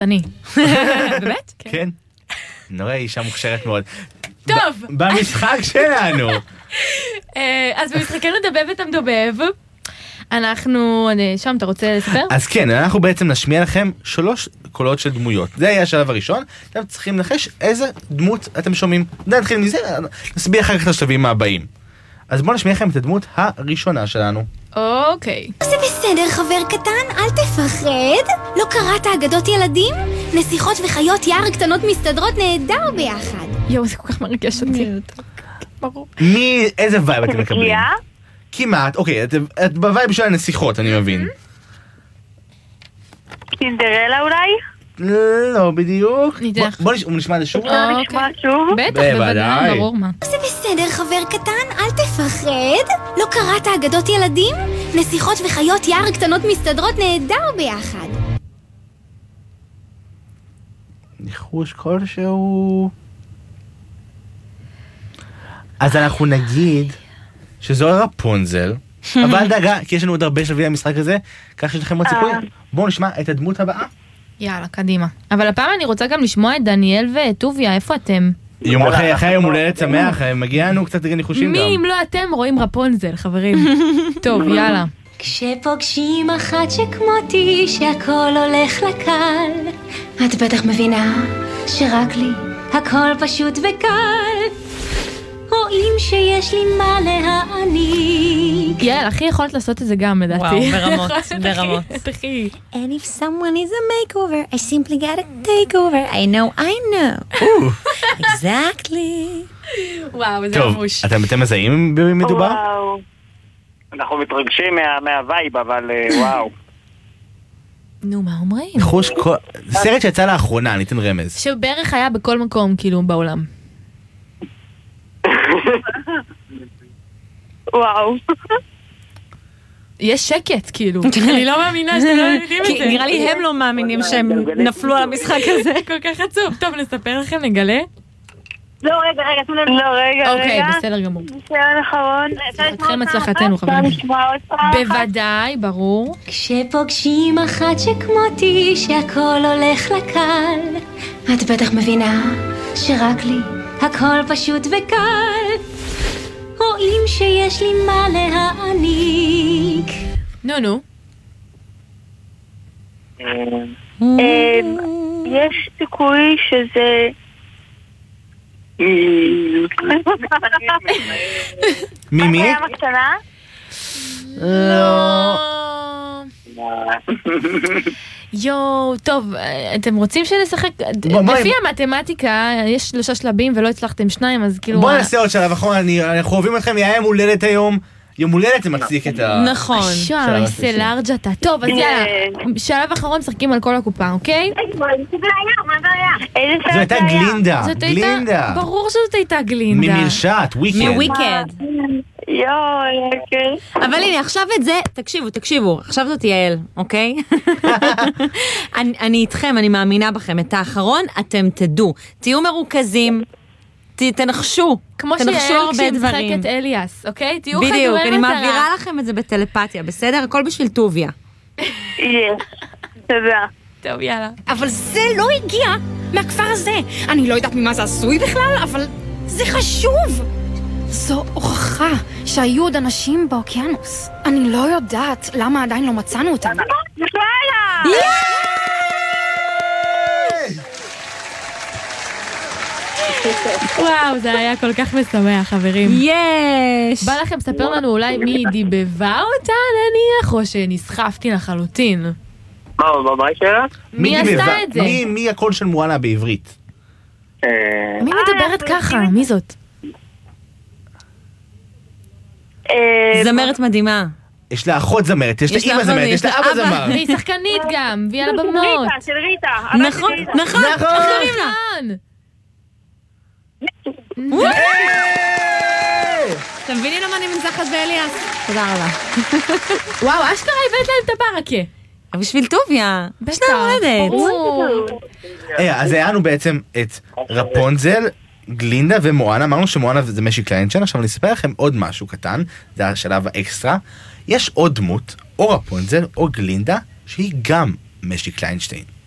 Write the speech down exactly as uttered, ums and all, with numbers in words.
אני. באמת? כן. נורא אישה מוכשרת מאוד. טוב. במשחק שלנו. אז במשחקנו דבב את המדובב, אנחנו, שם אתה רוצה לספר? אז כן, אנחנו בעצם נשמיע לכם שלוש קולות של דמויות. זה היה השלב הראשון, אתם צריכים לנחש איזה דמות אתם שומעים. נתחיל מזה, נסביר אחר כך את השלבים הבאים. אז בואו נשמיע לכם את הדמות הראשונה שלנו. אוקיי. זה בסדר חבר קטן, אל תפחד. לא קראת אגדות ילדים? נסיכות וחיות יער קטנות מסתדרות נהדר ביחד. יואו, זה כל כך מרגש אותי. ברור. מי, איזה וייב אתם מקבלים? כמעט, אוקיי, את בווייב של הנסיכות, אני מבין. סינדרלה אולי? לא, בדיוק. ניתח. בוא נשמע את זה שוב. נשמע שוב? בטח, בוודאי, ברור מה. זה בסדר חבר קטן, אל תפחד. לא קראת אגדות ילדים? נסיכות וחיות יער קטנות מסתדרות נהדר ביחד. ניחוש כלשהו. אז אנחנו נגיד שזו רפונזל, אבל דאגה, כי יש לנו עוד הרבה שלבים במשחק הזה, כך שיש לכם עוד סיכוי. בואו נשמע את הדמות הבאה. יאללה, קדימה. אבל הפעם אני רוצה גם לשמוע את דניאל וטוביה, איפה אתם? יום אחרי, אחרי יום הולדת שמח, מגיע לנו קצת ניחושים גם. מי אם לא אתם רואים רפונזל, חברים. טוב, יאללה. כשפוגשים אחת שכמותי שהכל הולך לקל, את בטח מבינה שרק לי הכל פשוט וקל. רואים שיש לי מה להעניק. יאללה, אחי, יכולת לעשות את זה גם, לדעתי. וואו, ברמות, ברמות. אחי. And if someone is a makeover, I simply gotta take over. I know, I know. Exactly. וואו, זה טוב, ממוש. אתם מזהים במי מדובר? וואו. אנחנו מתרגשים מהווייב, אבל וואו. נו, מה אומרים? ניחוש כל... סרט שיצא לאחרונה, ניתן רמז. שבערך היה בכל מקום, כאילו, בעולם. וואו. יש שקט, כאילו. אני לא מאמינה שאתם לא יודעים את זה. נראה לי הם לא מאמינים שהם נפלו על המשחק הזה. כל כך עצוב. טוב, נספר לכם, נגלה. לא, רגע, רגע, תנו לנו. לא, רגע, רגע. אוקיי, בסדר גמור. ניסיון אחרון. אתכם הצלחתנו, חברים. בוודאי, ברור. כשפוגשים אחת שכמותי שהכל הולך לקל, את בטח מבינה שרק לי הכל פשוט וקל. רואים שיש לי מה להעניק. נו, נו. יש סיכוי שזה... מי מי? הים הקטנה? לא. יואו, טוב, אתם רוצים שנשחק? לפי המתמטיקה, יש שלושה שלבים ולא הצלחתם שניים, אז כאילו... בואו נעשה עוד שלב אחרון, אנחנו אוהבים אתכם, יהיה יום הולדת היום. יום הולדת זה מצדיק את ה... נכון. שואו, איזה לארג' אתה. טוב, אז יאללה, שלב אחרון משחקים על כל הקופה, אוקיי? זו הייתה גלינדה, זאת הייתה... גלינדה. ברור שזאת הייתה גלינדה. ממרשת, וויקד. מוויקד. יואו, יקר. אבל הנה, עכשיו את זה, תקשיבו, תקשיבו, עכשיו זאת יעל, אוקיי? אני, אני איתכם, אני מאמינה בכם. את האחרון אתם תדעו. תהיו מרוכזים, ת, תנחשו. כמו שיעל כשהיא משחקת אליאס, אוקיי? תהיו חדורי מטרה. בדיוק, אני מעבירה לכם את זה בטלפתיה, בסדר? הכל בשביל טוביה. יש, תודה. טוב, יאללה. אבל זה לא הגיע מהכפר הזה. אני לא יודעת ממה זה עשוי בכלל, אבל זה חשוב. זו הוכחה שהיו עוד אנשים באוקיינוס. אני לא יודעת למה עדיין לא מצאנו אותם. יאללה! וואו, זה היה כל כך משמח, חברים. יש! בא לכם לספר לנו אולי מי דיבבה אותה נניח, או שנסחפתי לחלוטין? מה, מה השאלה? מי עשה את זה? מי הקול של מואנה בעברית? מי מדברת ככה? מי זאת? זמרת מדהימה. יש לה אחות זמרת, יש לה אמא זמרת, יש לה אבא זמר. והיא שחקנית גם, והיא על הבמות. ריטה, של ריטה. נכון, נכון, נכון. אתם מבינים למה אני מנצחת באליאס? תודה רבה. וואו, אשכרה הבאת להם את הברקה. בשביל טוביה. בטח. הולדת. אז היינו בעצם את רפונזל, גלינדה ומואנה. אמרנו שמואנה זה משי קליינשטיין. עכשיו אני אספר לכם עוד משהו קטן, זה השלב האקסטרה. יש עוד דמות, או רפונזל או גלינדה, שהיא גם משי קליינשטיין.